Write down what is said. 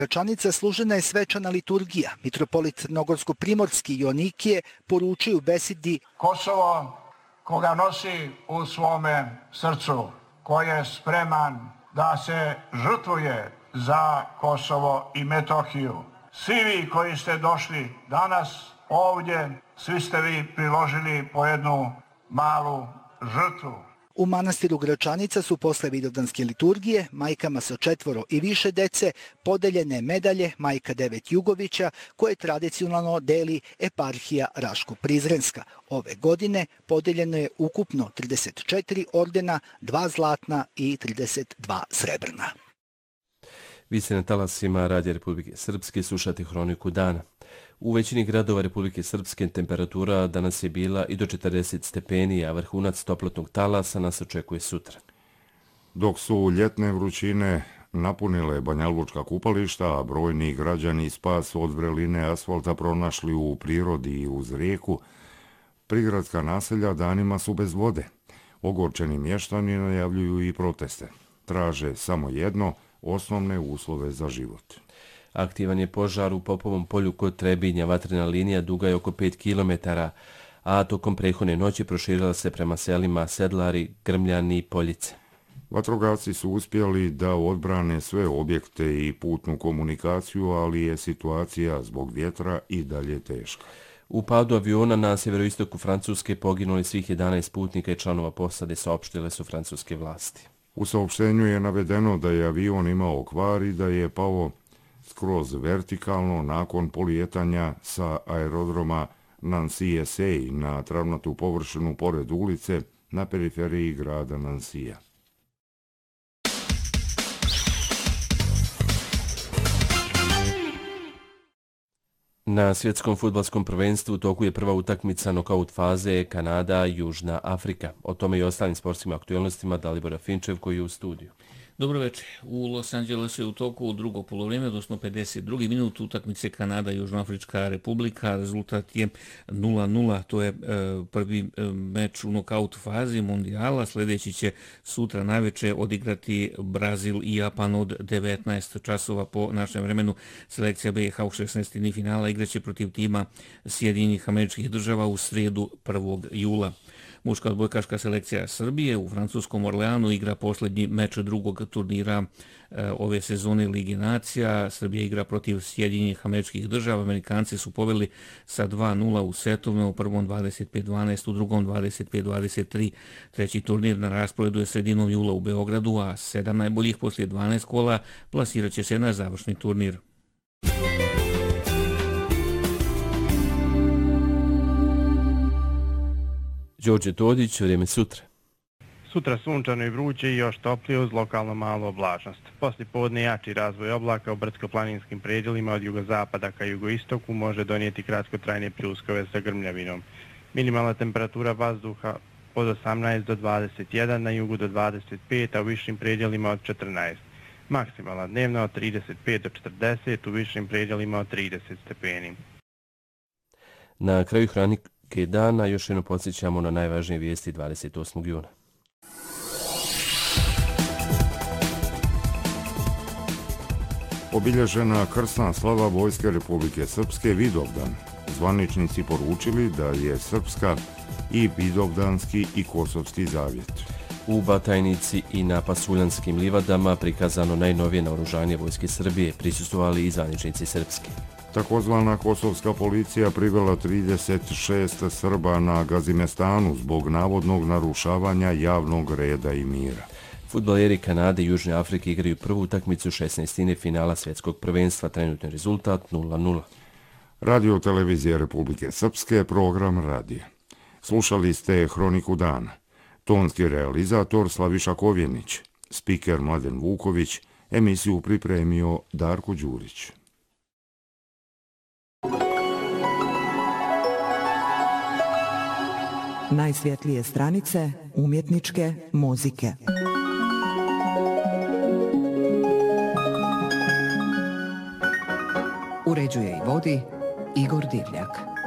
Gračanica služena je svečana liturgija. Mitropolit Crnogorsko-primorski Joanikije poručuje u besedi: Kosovo koga nosi u svome srcu, koji je spreman da se žrtvuje za Kosovo i Metohiju. Svi vi koji ste došli danas ovdje, svi ste vi priložili po jednu malu žrtvu. U manastiru Gračanica su posle vidovdanske liturgije majkama sa 4 i više dece podeljene medalje Majka 9 Jugovića koje tradicionalno deli eparhija Raško-Prizrenska. Ove godine podeljeno je ukupno 34 ordena, 2 zlatna i 32 srebrna. Vi se na talasima Radija Republike Srpske slušate Hroniku dana. U većini gradova Republike Srpske temperatura danas je bila i do 40 stepeni, a vrhunac toplotnog talasa nas očekuje sutra. Dok su ljetne vrućine napunile banjalučka kupališta, a brojni građani spas od vreline asfalta pronašli u prirodi i uz rijeku, prigradska naselja danima su bez vode. Ogorčeni mještani najavljuju i proteste. Traže samo jedno, osnovne uslove za život. Aktivan je požar u Popovom polju kod Trebinja. Vatrena linija duga je oko 5 km, a tokom prethodne noći proširila se prema selima Sedlari, Grmljani i Poljice. Vatrogasci su uspjeli da odbrane sve objekte i putnu komunikaciju, ali je situacija zbog vjetra i dalje teška. U padu aviona na sjeveroistoku Francuske poginuli svih 11 putnika i članova posade, saopštile su francuske vlasti. U saopštenju je navedeno da je avion imao kvar i da je pao skroz vertikalno nakon polijetanja sa aerodroma Nancy-Essay na travnatu površinu pored ulice na periferiji grada Nancija. Na svjetskom fudbalskom prvenstvu u toku je prva utakmica nokaut faze Kanada-Južna Afrika. O tome i ostalim sportskim aktualnostima Dalibor Afinčev koji je u studiju. Dobro večer. U Los Angelesu je u toku drugog polovrijeme, odnosno 52. minut utakmice Kanada i Južnoafrička republika. Rezultat je 0-0. To je prvi meč u nokaut fazi mondijala. Sljedeći će sutra navečer odigrati Brazil i Japan od 19 časova po našem vremenu. Selekcija BiH u 16. finala igraće protiv tima Sjedinjenih Američkih Država u srijedu 1. jula. Muška odbojkaška selekcija Srbije u francuskom Orleanu igra posljednji meč drugog turnira ove sezone Ligi nacija. Srbija igra protiv Sjedinjenih Američkih Država. Amerikanci su poveli sa 2-0 u setovima, u prvom 25-12, u drugom 25-23. Treći turnir na rasporedu je sredinom jula u Beogradu, a 7 najboljih poslije 12 kola plasirat će se na završni turnir. Đorđe Todić, vrijeme sutra. Sutra sunčano i vruće i još toplije uz lokalno malu oblačnost. Poslije podne jači razvoj oblaka u brdsko-planinskim predjelima od jugozapada ka jugoistoku može donijeti kratkotrajne pljuskove sa grmljavinom. Minimalna temperatura vazduha od 18 do 21, na jugu do 25, a u višim predjelima od 14. Maksimalna dnevna od 35 do 40, u višim predjelima od 30 stepeni. Na kraju Hronike dana još jedno podsjećamo na najvažnije vijesti 28. juna. Obilježena krsna slava Vojske Republike Srpske Vidovdan. Zvaničnici poručili da je srpska i vidovdanski i kosovski zavjet. U Batajnici i na Pasuljanskim livadama prikazano najnovije naoružanje Vojske Srbije, prisustvovali i zvaničnici srpske. Takozvana kosovska policija privela 36 Srba na Gazimestanu zbog navodnog narušavanja javnog reda i mira. Fudbaleri Kanade i Južne Afrike igraju prvu utakmicu 16. finala svjetskog prvenstva, trenutni rezultat 0-0. Radio televizija Republike Srpske, program radija. Slušali ste Hroniku dana. Tonski realizator Slaviša Kovjenić, spiker Mladen Vuković, emisiju pripremio Darko Đurić. Najsvjetlije stranice umjetničke muzike. Uređuje i vodi Igor Divljak.